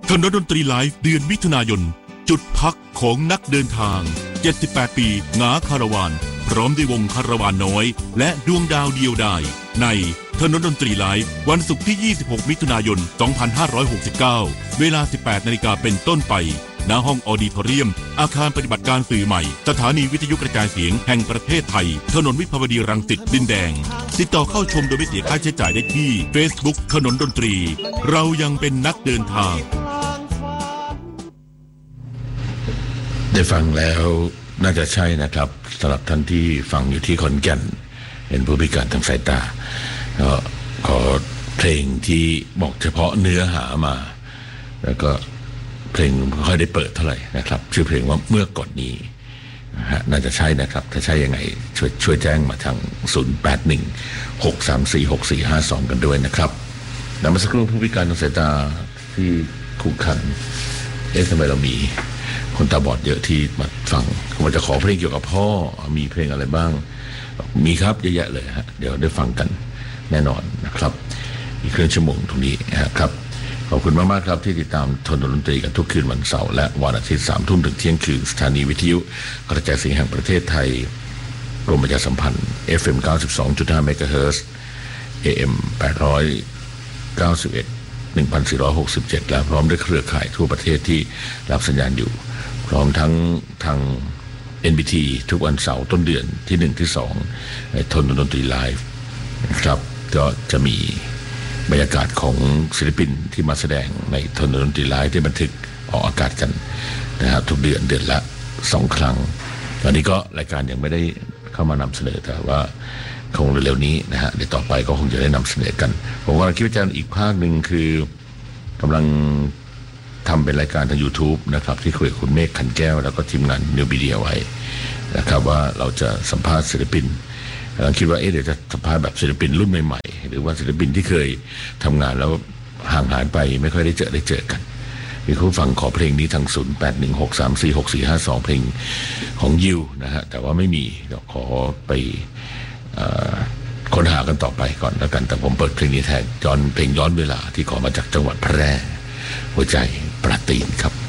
ถนนดนตรีไลฟ์เดือนมิถุนายนจุดพักของนักเดินทาง78ปีงาคาราวานพร้อมด้วยวงคาราวานน้อยและดวงดาวเดียวดายในถนนดนตรีไลฟ์วันศุกร์ที่26มิถุนายน2569เวลา 18 นาฬิกาเป็นต้นไปณห้องออดิทอเรียมอาคารปฏิบัติการสื่อใหม่สถานีวิทยุกระจายเสียงแห่งประเทศไทยถนนวิภาวดีรังสิตดินแดงติดต่อเข้าชมโดยไม่เสียค่าใช้จ่ายได้ที่ Facebook ถนนดนตรีเรายังเป็นนักเดินทางได้ฟังแล้วน่าจะใช่นะครับสำหรับท่านที่ฟังอยู่ที่ขอนแก่นเป็นผู้พิการทางสายตาก็ขอเพลงที่บอกเฉพาะเนื้อหามาแล้วก็เพลงไม่ค่อยได้เปิดเท่าไหร่นะครับชื่อเพลงว่าเมื่อก่อนนี้น่าจะใช่นะครับถ้าใช่ยังไงช่วยแจ้งมาทาง0816346452กันด้วยนะครับแล้วเมื่อสักครู่ผู้พิการทางสายตาที่คุกคันทำไมเรามีคนตาบอดเยอะที่มาฟังเขาจะขอเพลงเกี่ยวกับพ่อมีเพลงอะไรบ้างมีครับเยอะแยะเลยฮะเดี๋ยวได้ฟังกันแน่นอนนะครับอีกครึ่งชั่วโมงตรงนี้นะครับขอบคุณมากๆครับที่ติดตามถนนดนตรีกันทุกคืนวันเสาร์และวันอาทิตย์ 3 ทุ่มถึงเที่ยงคืนสถานีวิทยุกระจายเสียงแห่งประเทศไทยกรมประชาสัมพันธ์ FM 92.5 เมกะเฮิรตซ์ AM 891 1,467 และพร้อมด้วยเครือข่ายทั่วประเทศที่รับสัญญาณอยู่พร้อมทั้งทาง NBT ทุกวันเสาร์ต้นเดือนที่1ที่2ในถนนดนตรีไลฟ์นะครับก็จะมีบรรยากาศของศิลปินที่มาแสดงในถนนดนตรีไลฟ์ที่บันทึกออกอากาศกันนะครับทุกเดือนละ2ครั้งตอนนี้ก็รายการยังไม่ได้เข้ามานำเสนอแต่ว่าคงเร็วๆนี้นะฮะเดี๋ยวต่อไปก็คงจะได้นำเสนอกันผมว่าคิดว่าจะอีกภาคหนึ่งคือกำลังทำเป็นรายการทาง YouTube นะครับที่คุยกับคุณเมฆขันแก้วแล้วก็ทีมงานนิวมีเดียไว้นะครับว่าเราจะสัมภาษณ์ศิลปินกำลังคิดว่าเดี๋ยวจะสัมภาษณ์แบบศิลปินรุ่นใหม่ๆหรือว่าศิลปินที่เคยทำงานแล้วห่างหายไปไม่ค่อยได้เจอกันมีผู้ฟังขอเพลงนี้ทาง0816346452เพลงของยิวนะฮะแต่ว่าไม่มีเดี๋ยวขอไปค้นหากันต่อไปก่อนแล้วกันแต่ผมเปิดเพลงนี้แทนเพลงย้อนเวลาที่ขอมาจากจังหวัดแพร่หัวใจปราตีนครับ